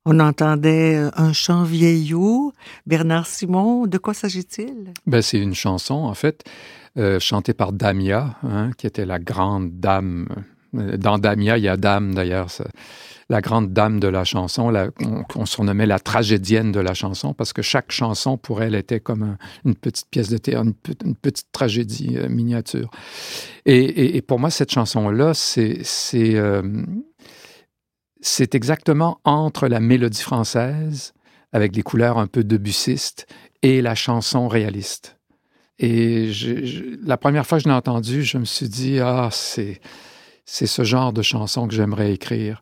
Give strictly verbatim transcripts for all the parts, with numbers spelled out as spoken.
On entendait euh, un chant vieillot. Bernard Simon, de quoi s'agit-il? Ben, c'est une chanson, en fait, euh, chantée par Damia, hein, qui était la grande dame. Dans Damia, il y a Dame, d'ailleurs, ça, la grande dame de la chanson, la, on, on surnommait la tragédienne de la chanson, parce que chaque chanson, pour elle, était comme un, une petite pièce de théâtre, une, une petite tragédie euh, miniature. Et, et, et pour moi, cette chanson-là, c'est... c'est euh, C'est exactement entre la mélodie française, avec des couleurs un peu debussistes, et la chanson réaliste. Et je, je, la première fois que je l'ai entendue, je me suis dit, ah, c'est, c'est ce genre de chanson que j'aimerais écrire.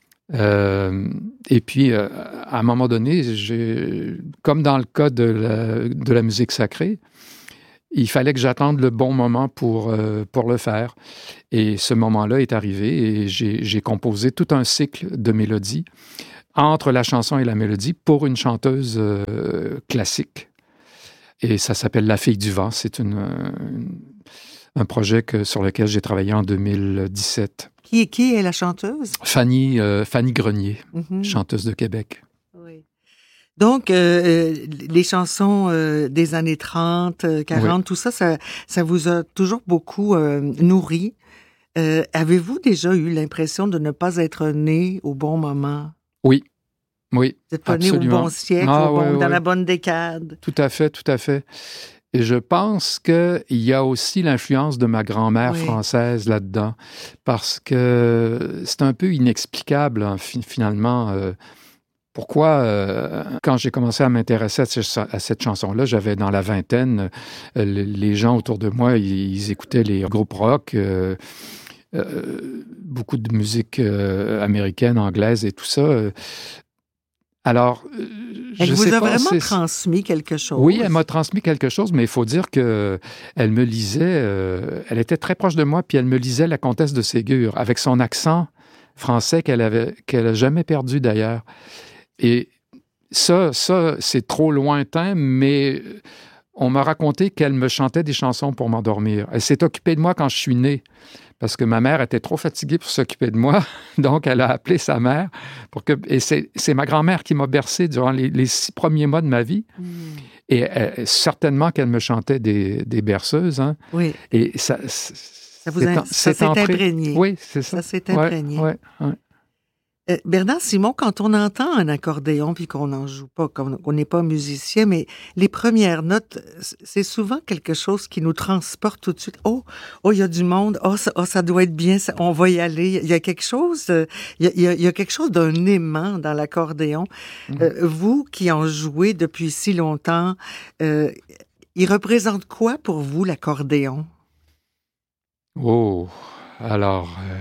Euh, et puis, euh, à un moment donné, j'ai, comme dans le cas de la, de la musique sacrée, il fallait que j'attende le bon moment pour, euh, pour le faire. Et ce moment-là est arrivé et j'ai, j'ai composé tout un cycle de mélodies entre la chanson et la mélodie pour une chanteuse euh, classique. Et ça s'appelle La Fille du Vent. C'est une, une, un projet que, sur lequel j'ai travaillé en deux mille dix-sept. Qui, qui est la chanteuse? Fanny, euh, Fanny Grenier, mm-hmm. chanteuse de Québec. Oui. Donc, euh, les chansons euh, des années trente, quarante, oui. tout ça, ça, ça vous a toujours beaucoup euh, nourri. Euh, avez-vous déjà eu l'impression de ne pas être né au bon moment? Oui, oui, Vous n'êtes pas absolument. né au bon siècle, ah, au bon, ouais, dans ouais. la bonne décade? Tout à fait, tout à fait. Et je pense qu'il y a aussi l'influence de ma grand-mère oui. française là-dedans, parce que c'est un peu inexplicable, hein, finalement. Euh, Pourquoi, euh, quand j'ai commencé à m'intéresser à, ce, à cette chanson-là, j'avais dans la vingtaine, euh, les gens autour de moi, ils, ils écoutaient les groupes rock, euh, euh, beaucoup de musique euh, américaine, anglaise et tout ça. Euh, alors, euh, je elle vous sais a pas, vraiment c'est... transmis quelque chose? Oui, elle m'a transmis quelque chose, mais il faut dire qu'elle me lisait, euh, elle était très proche de moi, puis elle me lisait La Comtesse de Ségur, avec son accent français qu'elle avait, qu'elle n'a jamais perdu d'ailleurs. Et ça, ça, c'est trop lointain, mais on m'a raconté qu'elle me chantait des chansons pour m'endormir. Elle s'est occupée de moi quand je suis né, parce que ma mère était trop fatiguée pour s'occuper de moi. Donc, elle a appelé sa mère. Pour que, et c'est, c'est ma grand-mère qui m'a bercé durant les, les six premiers mois de ma vie. Mmh. Et elle, certainement qu'elle me chantait des, des berceuses. Hein. Oui. Et ça, ça, vous a, ça s'est entré... imprégné. Oui, c'est ça. Ça s'est imprégné. Ouais, ouais, ouais. Euh, Bernard Simon, quand on entend un accordéon puis qu'on n'en joue pas, qu'on n'est pas musicien, mais les premières notes, c'est souvent quelque chose qui nous transporte tout de suite. Oh, oh, il y a du monde. Oh, ça, oh, ça doit être bien. Ça, on va y aller. Il y a quelque chose. Euh, il, y a, il y a quelque chose d'un aimant dans l'accordéon. Mmh. Euh, vous qui en jouez depuis si longtemps, euh, il représente quoi pour vous l'accordéon? Oh, alors. Euh...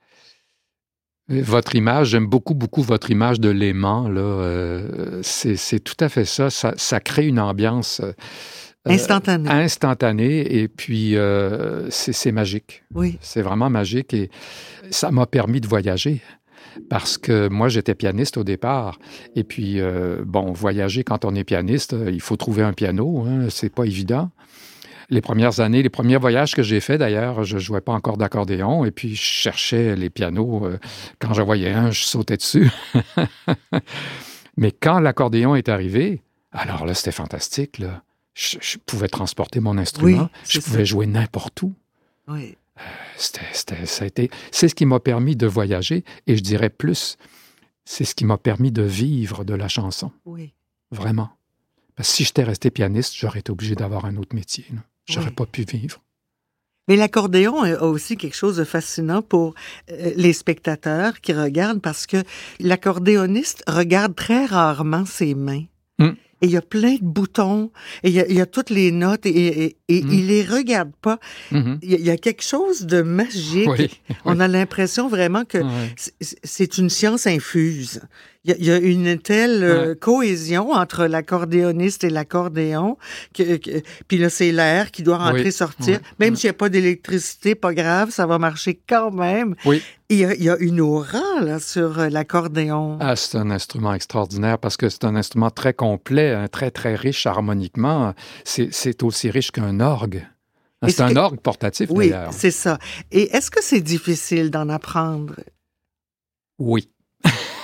Votre image, j'aime beaucoup, beaucoup votre image de l'aimant, là. Euh, c'est, c'est tout à fait ça. Ça, ça crée une ambiance euh, instantanée. instantanée. Et puis, euh, c'est, c'est magique. Oui. C'est vraiment magique. Et ça m'a permis de voyager. Parce que moi, j'étais pianiste au départ. Et puis, euh, bon, voyager quand on est pianiste, il faut trouver un piano. Hein, c'est pas évident. Les premières années, les premiers voyages que j'ai faits, d'ailleurs, je ne jouais pas encore d'accordéon et puis je cherchais les pianos. Euh, quand j'en voyais un, je sautais dessus. Mais quand l'accordéon est arrivé, alors là, c'était fantastique. Là. Je, je pouvais transporter mon instrument. Oui, je pouvais ça. jouer n'importe où. Oui. Euh, c'était, c'était, ça a été, c'est ce qui m'a permis de voyager et je dirais plus, c'est ce qui m'a permis de vivre de la chanson. Oui. Vraiment. Parce que si j'étais resté pianiste, j'aurais été obligé d'avoir un autre métier. Là. J'aurais oui. pas pu vivre. Mais l'accordéon a aussi quelque chose de fascinant pour les spectateurs qui regardent parce que l'accordéoniste regarde très rarement ses mains. Mm. Et il y a plein de boutons, et il y a, il y a toutes les notes, et, et, et mm. il les regarde pas. Mm-hmm. Il, y a, il y a quelque chose de magique. Oui, On oui. a l'impression vraiment que oui. c'est, c'est une science infuse. Il y a, il y a une telle euh, ouais. cohésion entre l'accordéoniste et l'accordéon, que, que, puis là, c'est l'air qui doit rentrer, oui. sortir. Oui. Même oui. s'il n'y a pas d'électricité, pas grave, ça va marcher quand même. Oui. Il y a, il y a une aura là, sur l'accordéon. Ah, c'est un instrument extraordinaire parce que c'est un instrument très complet, hein, très, très riche harmoniquement. C'est, c'est aussi riche qu'un orgue. C'est est-ce un que... orgue portatif, oui, d'ailleurs. Oui, c'est ça. Et est-ce que c'est difficile d'en apprendre? Oui.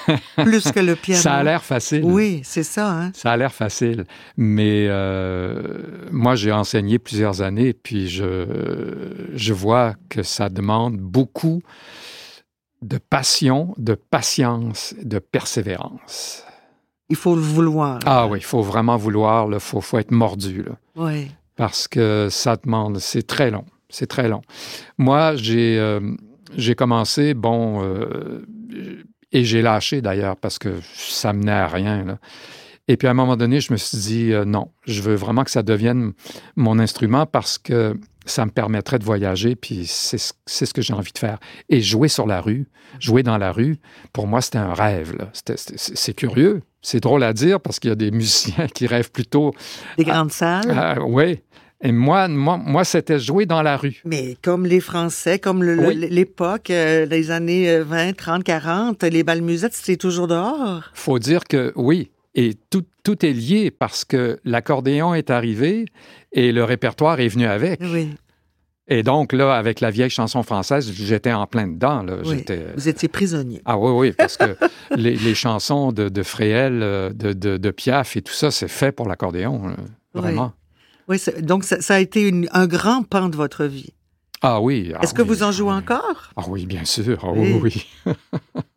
Plus que le piano. Ça a l'air facile. Oui, c'est ça. Hein? Ça a l'air facile. Mais euh, moi, j'ai enseigné plusieurs années, puis je, je vois que ça demande beaucoup de passion, de patience, de persévérance. Il faut le vouloir. Ah oui, il faut vraiment vouloir, il faut, faut être mordu. Là, oui. parce que ça demande, c'est très long, c'est très long. Moi, j'ai, euh, j'ai commencé, bon, euh, et j'ai lâché d'ailleurs parce que ça menait à rien, là. Et puis à un moment donné, je me suis dit, euh, non, je veux vraiment que ça devienne mon instrument parce que ça me permettrait de voyager, puis c'est, c'est ce que j'ai envie de faire. Et jouer sur la rue, jouer dans la rue, pour moi, c'était un rêve, là. C'était, c'était, c'est curieux, c'est drôle à dire parce qu'il y a des musiciens qui rêvent plutôt... Des grandes à, salles? À, oui. Et moi, moi, moi, c'était jouer dans la rue. Mais comme les Français, comme le, oui. le, l'époque, euh, les années vingt, trente, quarante, les bals musettes, c'était toujours dehors. Faut dire que oui. Et tout, tout est lié parce que l'accordéon est arrivé et le répertoire est venu avec. Oui. Et donc, là, avec la vieille chanson française, j'étais en plein dedans. Là. Oui. J'étais... Vous étiez prisonnier. Ah oui, oui, parce que les, les chansons de, de Fréhel, de, de, de Piaf et tout ça, c'est fait pour l'accordéon, là. Vraiment. Oui, oui c'est, donc ça, ça a été une, un grand pan de votre vie. Ah oui. Ah Est-ce que oui, vous en jouez ah oui. encore? Ah oui, bien sûr. Ah oui, oui.